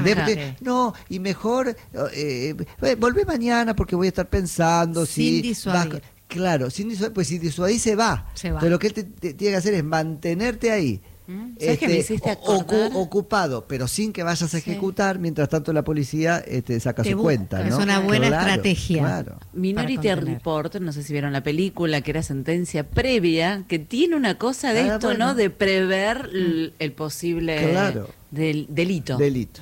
No, y mejor volvé mañana porque voy a estar pensando sin disuadir. Claro, sin disuadir, pues si disuadir se va. Entonces lo que él tiene que hacer es mantenerte ahí. ¿Sabes qué me hiciste acordar? Ocupado, pero sin que vayas a ejecutar, mientras tanto la policía saca su cuenta, ¿no? Es una buena estrategia. Claro. Minority Report, no sé si vieron la película, que era Sentencia Previa, que tiene una cosa de esto, bueno, ¿no? De prever el posible delito.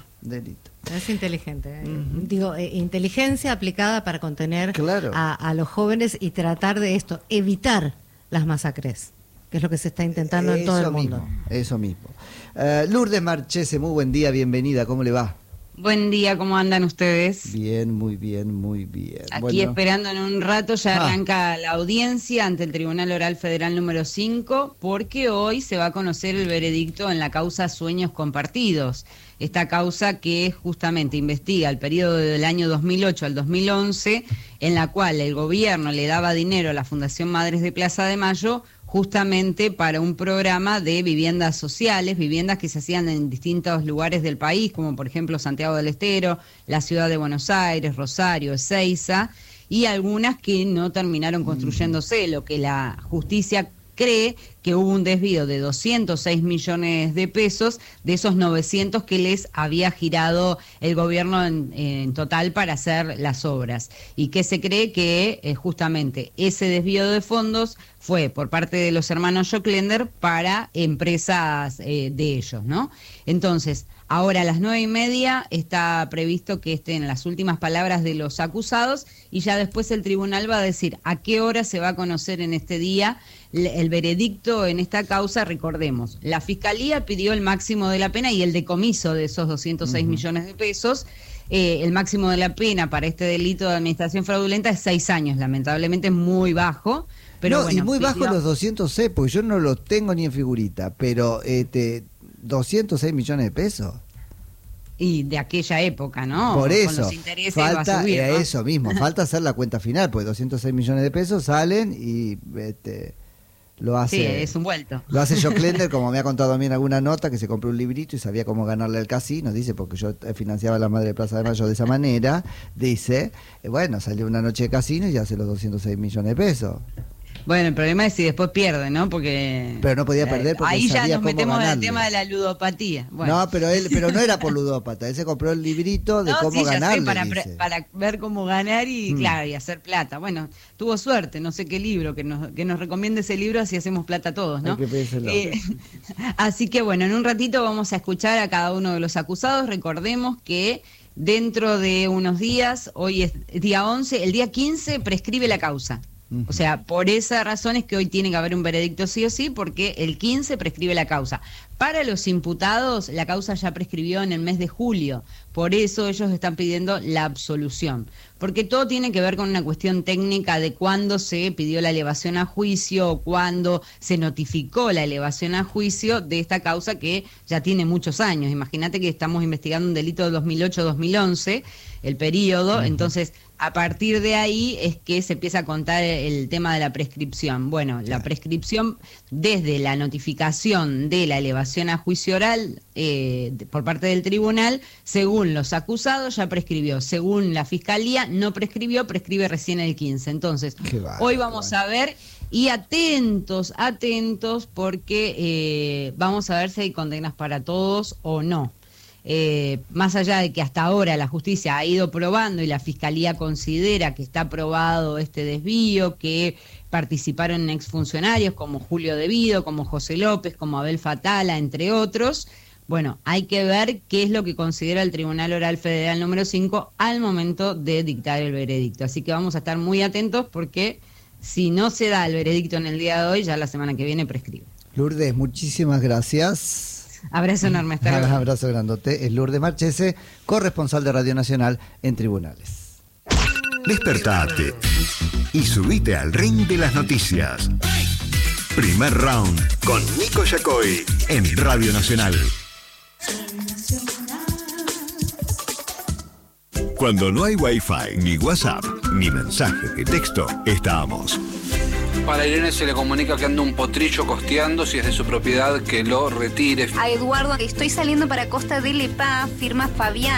Es inteligente. Digo, inteligencia aplicada para contener a los jóvenes y tratar de esto, evitar las masacres, que es lo que se está intentando en todo el mundo. Eso mismo. Lourdes Marchese, muy buen día, bienvenida, ¿cómo le va? Buen día, ¿cómo andan ustedes? Bien, muy bien, muy bien. Aquí esperando en un rato, ya arranca la audiencia ante el Tribunal Oral Federal número 5, porque hoy se va a conocer el veredicto en la causa Sueños Compartidos. Esta causa que justamente investiga el periodo del año 2008 al 2011, en la cual el gobierno le daba dinero a la Fundación Madres de Plaza de Mayo justamente para un programa de viviendas sociales, viviendas que se hacían en distintos lugares del país, como por ejemplo Santiago del Estero, la ciudad de Buenos Aires, Rosario, Ezeiza, y algunas que no terminaron construyéndose, lo que la justicia cree que hubo un desvío de 206 millones de pesos de esos 900 que les había girado el gobierno en total para hacer las obras, y que se cree que justamente ese desvío de fondos fue por parte de los hermanos Joclender para empresas de ellos, ¿no? Entonces, ahora a las 9:30 está previsto que estén las últimas palabras de los acusados, y ya después el tribunal va a decir a qué hora se va a conocer en este día el veredicto en esta causa. Recordemos, la Fiscalía pidió el máximo de la pena y el decomiso de esos 206 millones de pesos. El máximo de la pena para este delito de administración fraudulenta es 6 años, lamentablemente es muy bajo. Pero bueno, y muy bajo los 206, porque yo no los tengo ni en figurita, pero 206 millones de pesos. Y de aquella época, ¿no? Por eso, con los intereses falta, va a subir, ¿no? Eso mismo, falta hacer la cuenta final, pues 206 millones de pesos salen y lo hace... Sí, es un vuelto. Lo hace Joclender, como me ha contado a mí en alguna nota, que se compró un librito y sabía cómo ganarle al casino, dice, porque yo financiaba a la Madre de Plaza de Mayo de esa manera, dice, bueno, salió una noche de casino y hace los 206 millones de pesos. Bueno, el problema es si después pierde, ¿no? Porque pero no podía perder porque ahí ya sabía nos cómo metemos en el ganarle. tema de la ludopatía. Bueno. No, pero no era por ludópata, él se compró el librito de cómo ganarle. Para ver cómo ganar y claro, y hacer plata. Bueno, tuvo suerte, no sé qué libro, que nos recomiende ese libro, así hacemos plata todos, ¿no? Así que bueno, en un ratito vamos a escuchar a cada uno de los acusados. Recordemos que dentro de unos días, hoy es día 11, el día 15 prescribe la causa. O sea, por esa razón es que hoy tiene que haber un veredicto sí o sí, porque el 15 prescribe la causa. Para los imputados, la causa ya prescribió en el mes de julio, por eso ellos están pidiendo la absolución, porque todo tiene que ver con una cuestión técnica de cuándo se pidió la elevación a juicio o cuándo se notificó la elevación a juicio de esta causa que ya tiene muchos años. Imagínate que estamos investigando un delito de 2008-2011, el periodo, entonces a partir de ahí es que se empieza a contar el tema de la prescripción. Bueno, la prescripción desde la notificación de la elevación a juicio oral por parte del tribunal, según los acusados ya prescribió, según la Fiscalía no prescribió, prescribe recién el 15. Entonces, hoy vamos a ver, y atentos, porque vamos a ver si hay condenas para todos o no. Más allá de que hasta ahora la justicia ha ido probando y la Fiscalía considera que está probado este desvío, que participaron exfuncionarios como Julio Devido, como José López, como Abel Fatala, entre otros. Bueno, hay que ver qué es lo que considera el Tribunal Oral Federal número 5 al momento de dictar el veredicto. Así que vamos a estar muy atentos, porque si no se da el veredicto en el día de hoy, ya la semana que viene prescribe. Lourdes, muchísimas gracias. Abrazo enorme. Un abrazo grandote. Es Lourdes Marchese, corresponsal de Radio Nacional en tribunales. Despertate y subite al ring de las noticias. Primer round con Nico Yacoy en Radio Nacional. Cuando no hay Wi-Fi, ni WhatsApp, ni mensaje de texto, estamos Para Irene se le comunica que anda un potrillo costeando, si es de su propiedad que lo retire. A Eduardo, estoy saliendo para Costa del Epá, firma Fabián.